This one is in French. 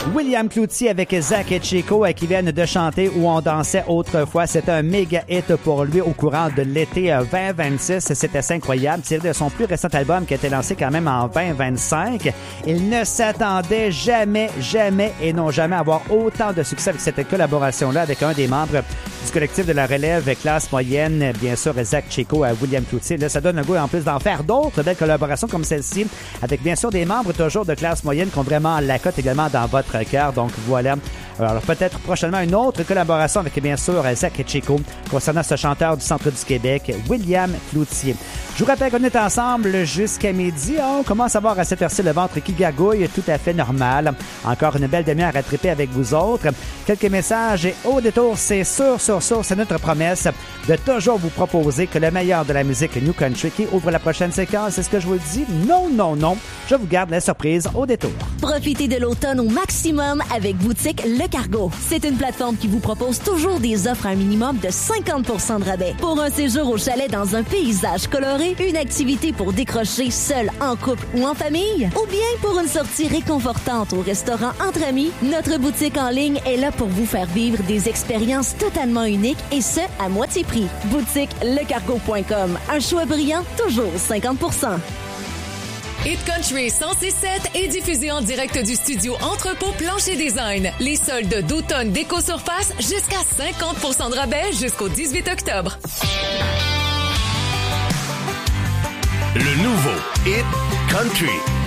William Cloutier avec Zach et Chico qui viennent de chanter Où on dansait autrefois. C'était un méga hit pour lui au courant de l'été 2026. C'était assez incroyable. Tiré de son plus récent album qui a été lancé quand même en 2025. Il ne s'attendait jamais et non jamais à avoir autant de succès avec cette collaboration-là avec un des membres du collectif de la relève classe moyenne, bien sûr, Zach Chico à William Cloutier. Là, ça donne le goût en plus d'en faire d'autres belles collaborations comme celle-ci avec bien sûr des membres toujours de classe moyenne qui ont vraiment la cote également dans votre cœur. Donc voilà. Alors peut-être prochainement une autre collaboration avec bien sûr Zach et Chico concernant ce chanteur du centre du Québec, William Cloutier. Je vous rappelle qu'on est ensemble jusqu'à midi. On commence à voir à cette heure-ci le ventre qui gargouille, tout à fait normal. Encore une belle demi-heure à triper avec vous autres. Quelques messages et au détour, c'est sûr, c'est notre promesse de toujours vous proposer que le meilleur de la musique New Country qui ouvre la prochaine séquence. C'est ce que je vous dis? Non. Je vous garde la surprise au détour. Profitez de l'automne au maximum avec Boutique Le Cargo. C'est une plateforme qui vous propose toujours des offres à un minimum de 50% de rabais. Pour un séjour au chalet dans un paysage coloré, une activité pour décrocher seul, en couple ou en famille, ou bien pour une sortie réconfortante au restaurant entre amis, notre boutique en ligne est là pour vous faire vivre des expériences totalement uniques et ce, à moitié prix. BoutiqueLeCargo.com. Un choix brillant, toujours 50%. Hit Country 106.7 est diffusé en direct du studio Entrepôt Plancher Design. Les soldes d'automne déco surface jusqu'à 50% de rabais jusqu'au 18 octobre. Le nouveau Hit Country.